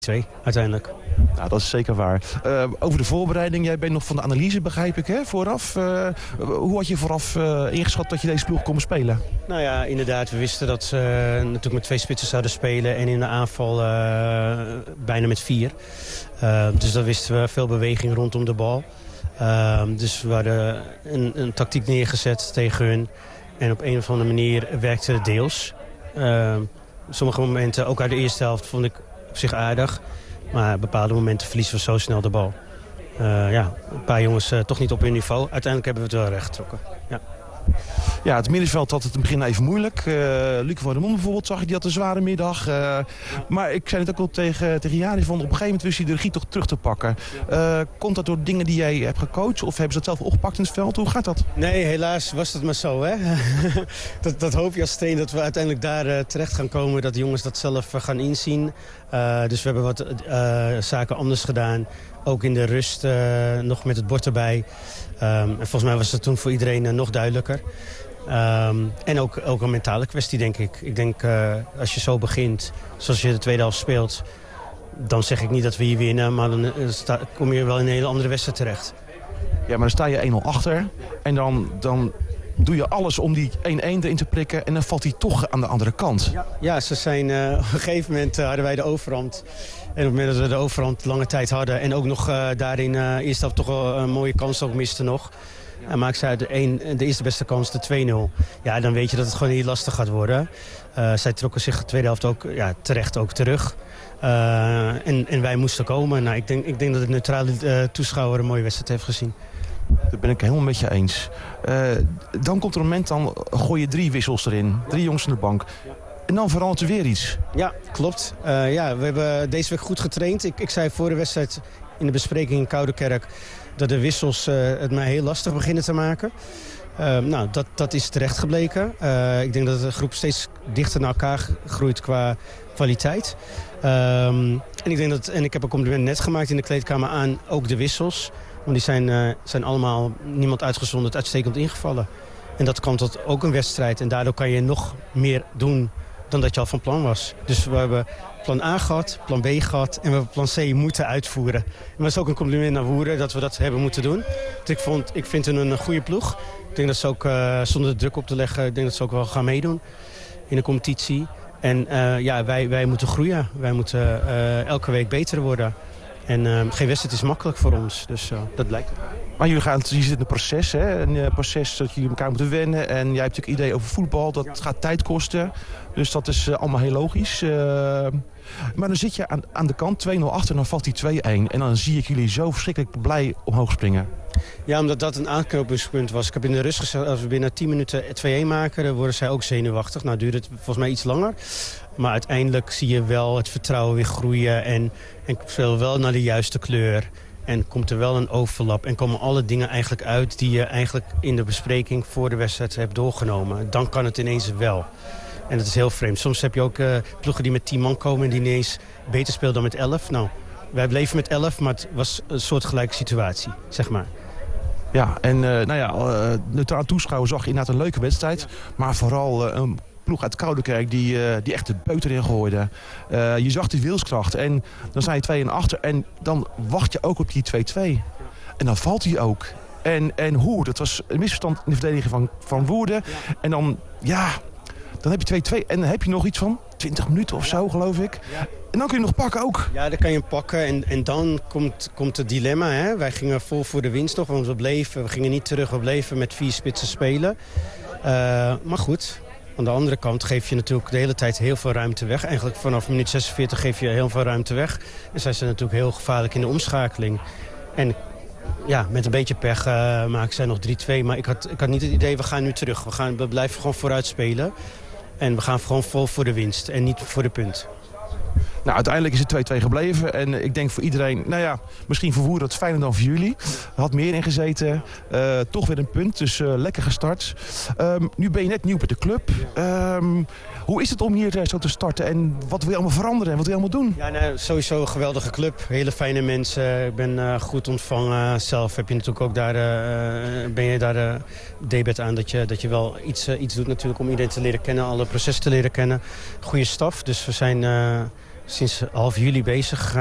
2 uiteindelijk. Nou, dat is zeker waar. Over de voorbereiding, jij bent nog van de analyse, begrijp ik, hè, vooraf. Hoe had je vooraf ingeschat dat je deze ploeg kon spelen? Nou ja, inderdaad, we wisten dat ze natuurlijk met 2 spitsen zouden spelen en in de aanval bijna met 4. Dus dan wisten we veel beweging rondom de bal. Dus we hadden een tactiek neergezet tegen hun. En op een of andere manier werkte het deels. Sommige momenten, ook uit de eerste helft, vond ik op zich aardig. Maar op bepaalde momenten verliezen we zo snel de bal. Een paar jongens toch niet op hun niveau. Uiteindelijk hebben we het wel recht getrokken. Ja. Ja, het middenveld had het in het begin even moeilijk. Luc van der Mond bijvoorbeeld zag je, die had een zware middag. Maar ik zei het ook al tegen Jari, van op een gegeven moment wist hij de regie toch terug te pakken. Komt dat door dingen die jij hebt gecoacht of hebben ze dat zelf opgepakt in het veld? Hoe gaat dat? Nee, helaas was het maar zo. Hè? dat hoop je als trainer, dat we uiteindelijk daar terecht gaan komen. Dat de jongens dat zelf gaan inzien. Dus we hebben wat zaken anders gedaan. Ook in de rust nog met het bord erbij. En volgens mij was dat toen voor iedereen nog duidelijker. En ook een mentale kwestie, denk ik. Ik denk, als je zo begint, zoals je de tweede helft speelt, dan zeg ik niet dat we hier winnen, maar dan kom je wel in een hele andere wedstrijd terecht. Ja, maar dan sta je 1-0 achter en dan doe je alles om die 1-1 erin te prikken en dan valt hij toch aan de andere kant. Ja, ze zijn, op een gegeven moment hadden wij de overhand. En op het moment dat we de overhand lange tijd hadden en ook nog daarin eerst toch wel een mooie kans ook miste nog. En maakt ze uit de eerste beste kans de 2-0. Ja, dan weet je dat het gewoon heel lastig gaat worden. Zij trokken zich de tweede helft ook terecht ook terug. En wij moesten komen. Nou, ik denk dat de neutrale toeschouwer een mooie wedstrijd heeft gezien. Dat ben ik helemaal met je eens. Dan komt er een moment, dan gooi je 3 wissels erin. 3 jongens aan de bank. En dan verandert er weer iets. Ja, klopt. We hebben deze week goed getraind. Ik zei voor de wedstrijd in de bespreking in Koudekerk dat de wissels het mij heel lastig beginnen te maken. Dat is terecht gebleken. Ik denk dat de groep steeds dichter naar elkaar groeit qua kwaliteit. En ik heb een compliment net gemaakt in de kleedkamer aan ook de wissels. Want die zijn allemaal, niemand uitgezonderd, uitstekend ingevallen. En dat kan tot ook een wedstrijd. En daardoor kan je nog meer doen dan dat je al van plan was. Dus we hebben plan A gehad, plan B gehad en we hebben plan C moeten uitvoeren. En dat is ook een compliment naar Woerden dat we dat hebben moeten doen. Dus ik vind hun een goede ploeg. Ik denk dat ze ook, zonder de druk op te leggen, ik denk dat ze ook wel gaan meedoen in de competitie. En wij moeten groeien. Wij moeten elke week beter worden. En geen wedstrijd is makkelijk voor ons, dus dat blijkt. Maar je zit in een proces, hè? Een proces dat jullie elkaar moeten wennen. En jij hebt natuurlijk idee over voetbal, dat gaat tijd kosten. Dus dat is allemaal heel logisch. Maar dan zit je aan de kant 2-0 achter en dan valt die 2-1. En dan zie ik jullie zo verschrikkelijk blij omhoog springen. Ja, omdat dat een aanknopingspunt was. Ik heb in de rust gezegd, als we binnen 10 minuten 2-1 maken, dan worden zij ook zenuwachtig. Nou duurt het volgens mij iets langer. Maar uiteindelijk zie je wel het vertrouwen weer groeien en spelen wel naar de juiste kleur. En komt er wel een overlap en komen alle dingen eigenlijk uit die je eigenlijk in de bespreking voor de wedstrijd hebt doorgenomen. Dan kan het ineens wel. En dat is heel vreemd. Soms heb je ook ploegen die met 10 man komen en die ineens beter spelen dan met 11. Nou, wij bleven met 11, maar het was een soortgelijke situatie, zeg maar. Ja, en neutraal toeschouwer zag je inderdaad een leuke wedstrijd. Maar vooral een ploeg uit Koudekerk die echt de beut erin gooide. Je zag die wilskracht en dan sta je 2-1 achter en dan wacht je ook op die 2-2. En dan valt hij ook. En hoe? Dat was een misverstand in de verdediging van Woerden. En dan heb je 2-2 en dan heb je nog iets van 20 minuten of zo, geloof ik. En dan kun je nog pakken ook. Ja, dan kan je hem pakken en dan komt het dilemma. Hè? Wij gingen vol voor de winst nog, want we gingen niet terug. We bleven met 4 spitsen spelen. Maar goed, aan de andere kant geef je natuurlijk de hele tijd heel veel ruimte weg. Eigenlijk vanaf minuut 46 geef je heel veel ruimte weg. En zij zijn natuurlijk heel gevaarlijk in de omschakeling. En ja, met een beetje pech maken zij nog 3-2. Maar ik had niet het idee, we gaan nu terug. We blijven gewoon vooruit spelen. En we gaan gewoon vol voor de winst en niet voor de punt. Nou, uiteindelijk is het 2-2 gebleven. En ik denk voor iedereen, misschien voor Woerden, dat is fijner dan voor jullie. Er had meer in gezeten. Toch weer een punt, dus lekker gestart. Nu ben je net nieuw bij de club. Hoe is het om hier zo te starten? En wat wil je allemaal veranderen en wat wil je allemaal doen? Ja, sowieso een geweldige club. Hele fijne mensen. Ik ben goed ontvangen. Zelf heb je natuurlijk ook ben je daar debet aan dat je wel iets doet natuurlijk om iedereen te leren kennen. Alle processen te leren kennen. Goede staf. Dus we zijn sinds half juli bezig.